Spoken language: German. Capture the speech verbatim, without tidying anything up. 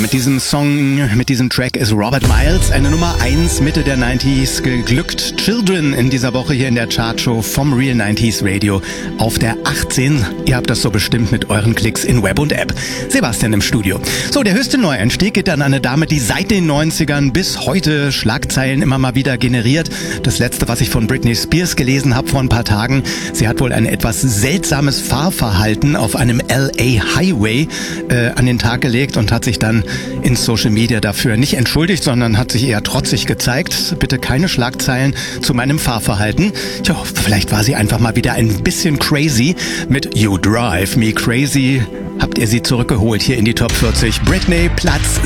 mit diesem Song, mit diesem Track ist Robert Miles eine Nummer eins Mitte der neunziger geglückt. Children in dieser Woche hier in der Chartshow vom Real neunziger Radio auf der achtzehn. Ihr habt das so bestimmt mit euren Klicks in Web und App. Sebastian im Studio. So, der höchste Neueinstieg geht an eine Dame, die seit den neunzigern bis heute Schlagzeilen immer mal wieder generiert. Das letzte, was ich von Britney Spears gelesen habe vor ein paar Tagen, sie hat wohl ein etwas seltsames Fahrverhalten auf einem L A Highway äh, an den Tag gelegt und hat sich dann in Social Media dafür nicht entschuldigt, sondern hat sich eher trotzig gezeigt. Bitte keine Schlagzeilen zu meinem Fahrverhalten. Tja, vielleicht war sie einfach mal wieder ein bisschen crazy mit You Drive Me Crazy. Habt ihr sie zurückgeholt hier in die Top vierzig. Britney, Platz